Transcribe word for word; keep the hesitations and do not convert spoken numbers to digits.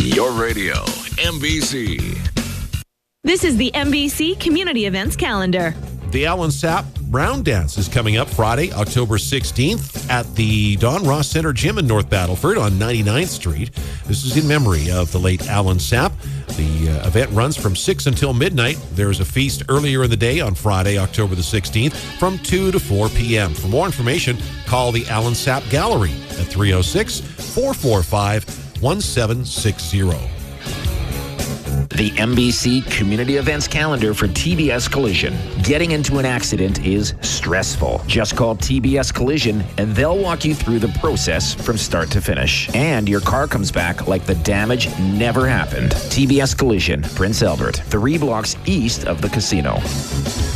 Your radio, M B C. This is the M B C Community Events Calendar. The Alan Sapp Brown Dance is coming up Friday, October sixteenth at the Don Ross Center Gym in North Battleford on ninety-ninth Street. This is in memory of the late Alan Sapp. The uh, event runs from six until midnight. There's a feast earlier in the day on Friday, October the sixteenth from two to four p.m. For more information, call the Alan Sapp Gallery at three oh six, four four five, one seven six zero. The M B C Community Events Calendar for T B S Collision. Getting into an accident is stressful. Just call T B S Collision and they'll walk you through the process from start to finish. And your car comes back like the damage never happened. T B S Collision, Prince Albert, three blocks east of the casino.